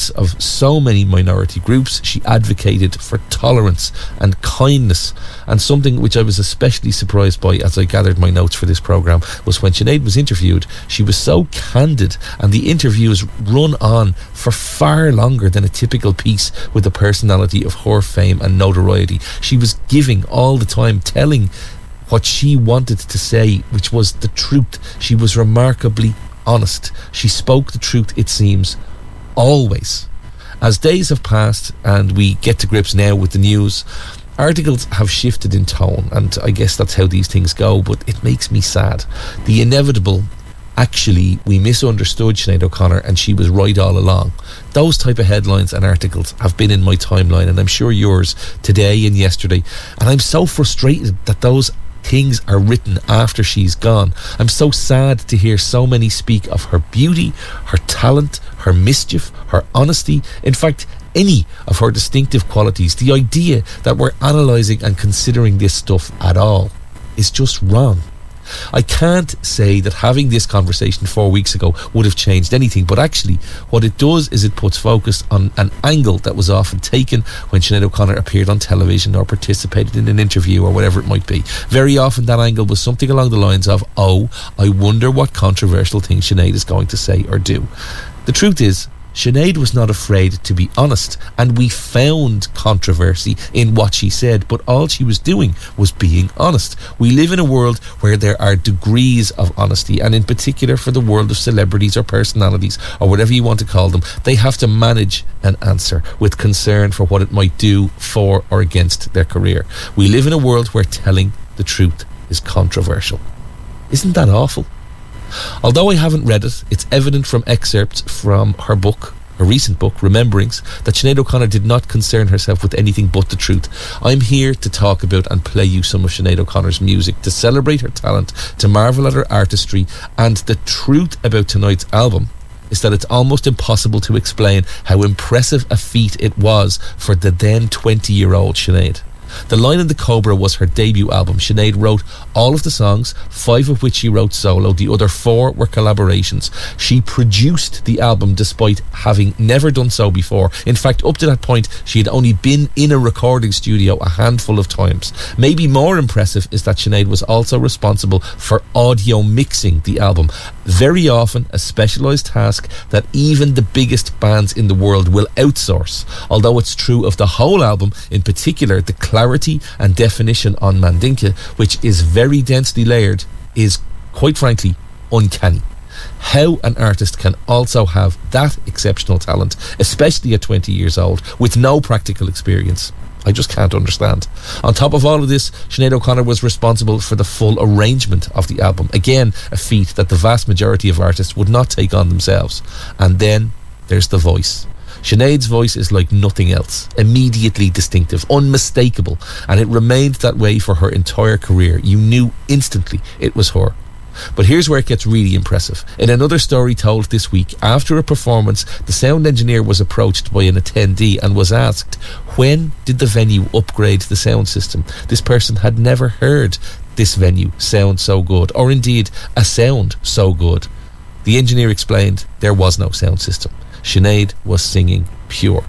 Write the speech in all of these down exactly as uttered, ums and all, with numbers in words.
rights of so many minority groups. She advocated for tolerance and kindness, and something which I was especially surprised by as I gathered my notes for this programme was when Sinead was interviewed, she was so candid, and the interviews run on for far longer than a typical piece with the personality of her fame and notoriety. She was giving all the time, telling what she wanted to say, which was the truth. She was remarkably honest. She spoke the truth, it seems, always. As days have passed and we get to grips now with the news, articles have shifted in tone, and I guess that's how these things go, but it makes me sad. The inevitable, actually, we misunderstood Sinead O'Connor and she was right all along. Those type of headlines and articles have been in my timeline, and I'm sure yours today and yesterday, and I'm so frustrated that those things are written after she's gone. I'm so sad to hear so many speak of her beauty, her talent, her mischief, her honesty, in fact any of her distinctive qualities. The idea that we're analysing and considering this stuff at all is just wrong. I can't say that having this conversation four weeks ago would have changed anything, but actually what it does is it puts focus on an angle that was often taken when Sinead O'Connor appeared on television or participated in an interview or whatever it might be. Very often that angle was something along the lines of, oh, I wonder what controversial thing Sinead is going to say or do. The truth is, Sinead was not afraid to be honest, and we found controversy in what she said, but all she was doing was being honest. We live in a world where there are degrees of honesty, and in particular for the world of celebrities or personalities or whatever you want to call them, they have to manage an answer with concern for what it might do for or against their career. We live in a world where telling the truth is controversial. Isn't that awful? Although I haven't read it, it's evident from excerpts from her book, her recent book, Rememberings, that Sinead O'Connor did not concern herself with anything but the truth. I'm here to talk about and play you some of Sinead O'Connor's music, to celebrate her talent, to marvel at her artistry, and the truth about tonight's album is that it's almost impossible to explain how impressive a feat it was for the then twenty-year-old Sinead. The Lion and the Cobra was her debut album. Sinead wrote all of the songs, five of which she wrote solo. The other four were collaborations. She produced the album despite having never done so before. In fact, up to that point, she had only been in a recording studio a handful of times. Maybe more impressive is that Sinead was also responsible for audio mixing the album. Very often a specialised task that even the biggest bands in the world will outsource. Although it's true of the whole album, in particular the clarity and definition on Mandinka, which is very densely layered, is quite frankly uncanny. How an artist can also have that exceptional talent, especially at twenty years old, with no practical experience, I just can't understand. On top of all of this, Sinead O'Connor was responsible for the full arrangement of the album. Again, a feat that the vast majority of artists would not take on themselves. And then there's the voice. Sinead's voice is like nothing else, immediately distinctive, unmistakable, and it remained that way for her entire career. You knew instantly it was her. But here's where it gets really impressive. In another story told this week, after a performance, the sound engineer was approached by an attendee and was asked, when did the venue upgrade the sound system? This person had never heard this venue sound so good, or indeed a sound so good. The engineer explained there was no sound system. Sinead was singing pure.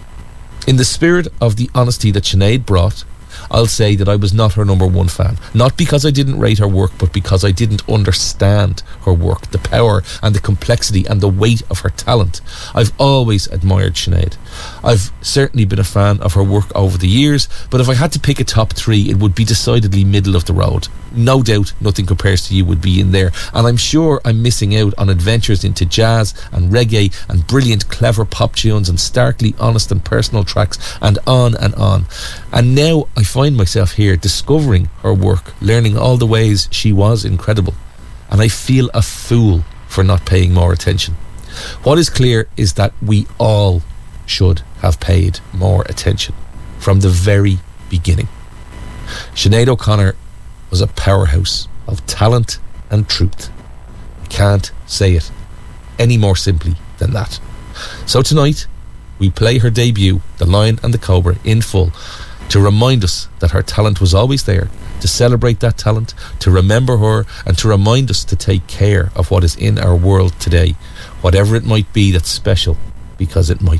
In the spirit of the honesty that Sinead brought, I'll say that I was not her number one fan. Not because I didn't rate her work, but because I didn't understand her work, the power and the complexity and the weight of her talent. I've always admired Sinead. I've certainly been a fan of her work over the years, but if I had to pick a top three, it would be decidedly middle of the road. No doubt Nothing Compares to You would be in there, and I'm sure I'm missing out on adventures into jazz and reggae and brilliant clever pop tunes and starkly honest and personal tracks, and on and on. And now I find myself here discovering her work, learning all the ways she was incredible, and I feel a fool for not paying more attention. What is clear is that we all should have paid more attention from the very beginning. Sinead O'Connor was a powerhouse of talent and truth. I can't say it any more simply than that. So tonight we play her debut, The Lion and the Cobra, in full, to remind us that her talent was always there, to celebrate that talent, to remember her, and to remind us to take care of what is in our world today, whatever it might be that's special, because it might